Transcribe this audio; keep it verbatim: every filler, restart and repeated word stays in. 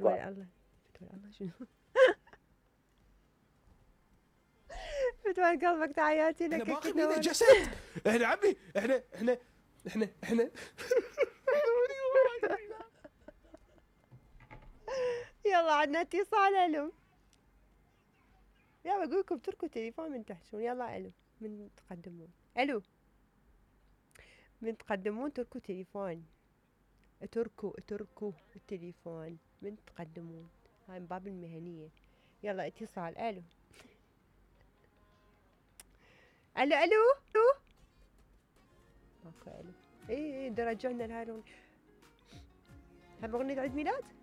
فتوى الله. فتوى الله شنو؟ فتوى قلبك تعياتي لك. احنا باقي بينا جسد. احنا عمي احنا احنا احنا احنا يلا عندنا اتصال. الو. يلا اقول لكم اتركوا التليفون من تحشون. يلا الو من تقدمون. الو من تقدمون تركوا تليفون. اتركوا اتركوا التليفون من تقدمون. هاي من باب المهنية. يلا اتصال. الو الو الو الو ماكو الو. اي اي درجونا لهاي الاغنية. هم اغنية عيد ميلاد.